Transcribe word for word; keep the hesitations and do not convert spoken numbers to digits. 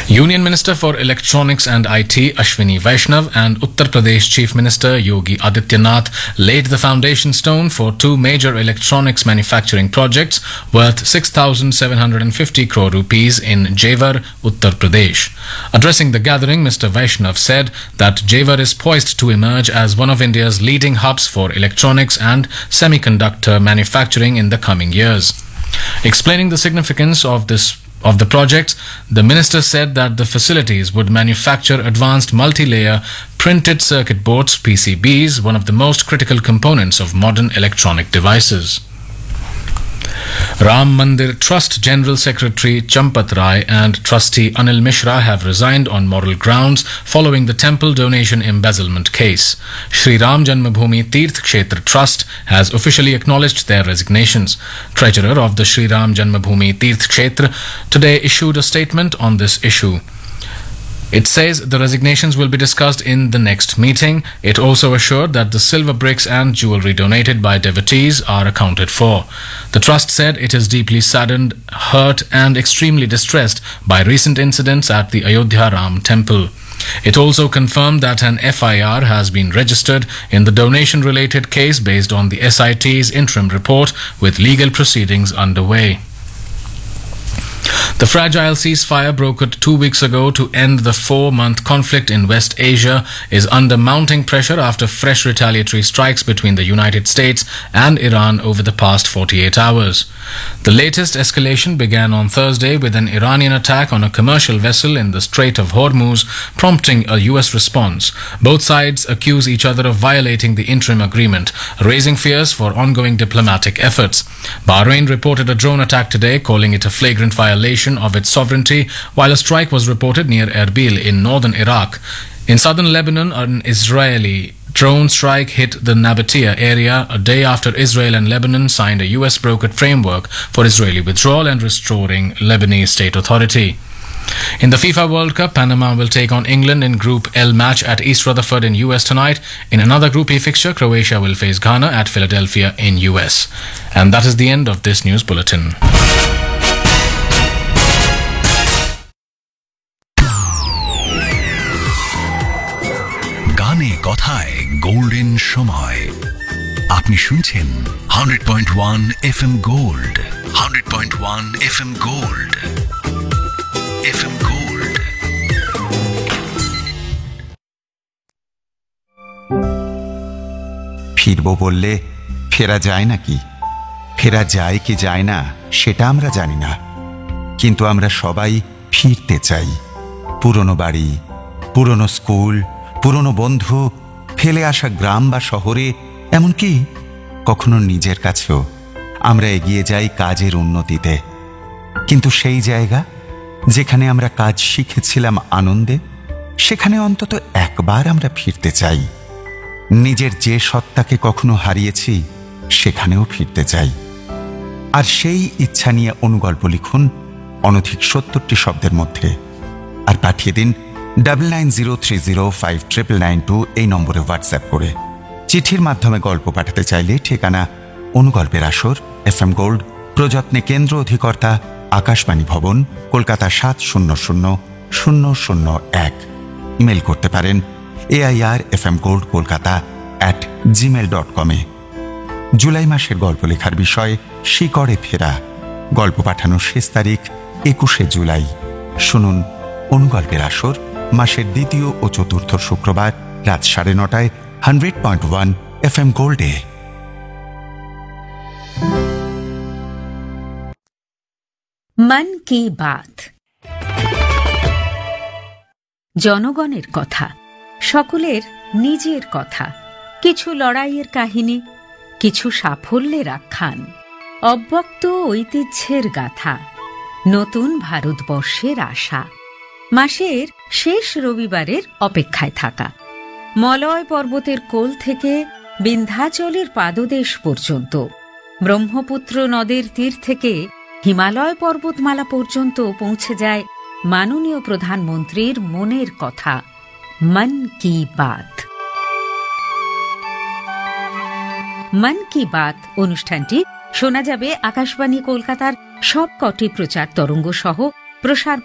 Union Minister for Electronics and I T Ashwini Vaishnav and Uttar Pradesh Chief Minister Yogi Adityanath laid the foundation stone for two major electronics manufacturing projects worth six thousand seven hundred fifty crore rupees in Jewar, Uttar Pradesh. Addressing the gathering, Mister Vaishnav said that Jewar is poised to emerge as one of India's leading hubs for electronics and semiconductor manufacturing in the coming years. Explaining the significance of this of the project, the minister said that the facilities would manufacture advanced multi-layer printed circuit boards P C Bs, one of the most critical components of modern electronic devices. Ram Mandir Trust General Secretary Champat Rai and Trustee Anil Mishra have resigned on moral grounds following the temple donation embezzlement case. Shri Ram Janmabhoomi Tirth Kshetra Trust has officially acknowledged their resignations. Treasurer of the Shri Ram Janmabhoomi Tirth Kshetra today issued a statement on this issue. It says the resignations will be discussed in the next meeting. It also assured that the silver bricks and jewellery donated by devotees are accounted for. The trust said it is deeply saddened, hurt and extremely distressed by recent incidents at the Ayodhya Ram temple. It also confirmed that an F I R has been registered in the donation-related case based on the S I T's interim report, with legal proceedings underway. The fragile ceasefire brokered two weeks ago to end the four-month conflict in West Asia is under mounting pressure after fresh retaliatory strikes between the United States and Iran over the past forty-eight hours. The latest escalation began on Thursday with an Iranian attack on a commercial vessel in the Strait of Hormuz, prompting a U S response. Both sides accuse each other of violating the interim agreement, raising fears for ongoing diplomatic efforts. Bahrain reported a drone attack today, calling it a flagrant violation of its sovereignty, while a strike was reported near Erbil in northern Iraq. In southern Lebanon, an Israeli drone strike hit the Nabatea area a day after Israel and Lebanon signed a U S brokered framework for Israeli withdrawal and restoring Lebanese state authority. In the FIFA World Cup, Panama will take on England in Group L match at East Rutherford in U S tonight. In another Group E fixture, Croatia will face Ghana at Philadelphia in U S. And that is the end of this news bulletin. গানে কথায় golden সময় আপনি শুনছেন hundred point one F M gold hundred point one F M gold F M gold ফিরবো বললে ফেরা যায় নাকি? ফেরা যায় কি যায় না সেটা আমরা জানি না, কিন্তু আমরা সবাই ফিরতে চাই। পুরনো বাড়ি, পুরনো স্কুল, পুরনো বন্ধু, ফেলে আসা গ্রাম বা শহরে, এমনকি কখনো নিজের কাছেও আমরা এগিয়ে যাই কাজের উন্নতিতে। কিন্তু সেই জায়গা যেখানে আমরা কাজ শিখেছিলাম আনন্দে, সেখানে অন্তত একবার আমরা ফিরতে চাই। নিজের যে সত্তাকে কখনো হারিয়েছি সেখানেও ফিরতে চাই। আর সেই ইচ্ছা নিয়ে অনুগল্প লিখুন অনধিক সত্তরটি শব্দের মধ্যে, আর পাঠিয়ে দিন double nine zero three zero five triple nine two এই নম্বরে হোয়াটসঅ্যাপ করে। চিঠির মাধ্যমে গল্প পাঠাতে চাইলে ঠিকানা অনুগল্পের আসর, এফ এম গোল্ড, প্রযত্নে কেন্দ্র অধিকর্তা, আকাশবাণী ভবন, কলকাতা সাত শূন্য শূন্য শূন্য শূন্য এক। ইমেল করতে পারেন A I R F M gold Kolkata at Gmail dot কমে। জুলাই মাসের গল্প লেখার বিষয় শিকড়ে ফেরা। গল্প পাঠানোর শেষ তারিখ একুশে জুলাই। শুনুন অনুগল্পের আসর মাসের দ্বিতীয় ও চতুর্থ শুক্রবার রাত সাড়ে নটায় hundred point one F M গোল্ডে। মন কি বাত, জনগণের কথা, সকলের নিজের কথা, কিছু লড়াইয়ের কাহিনী, কিছু সাফল্যের আখ্যান, অব্যক্ত ঐতিহ্যের গাথা, নতুন ভারতবর্ষের আশা। মাসের শেষ রবিবারের অপেক্ষায় থাকা, মলয় পর্বতের কোল থেকে বিন্ধ্যাচলের পাদদেশ পর্যন্ত, ব্রহ্মপুত্র নদের তীর থেকে হিমালয় পর্বতমালা পর্যন্ত পৌঁছে যায় মাননীয় প্রধানমন্ত্রীর মনের কথা। মন কি বাত। মন কি বাত অনুষ্ঠানটি শোনা যাবে আকাশবাণী কলকাতার সব কটি প্রচার তরঙ্গ সহ প্রসার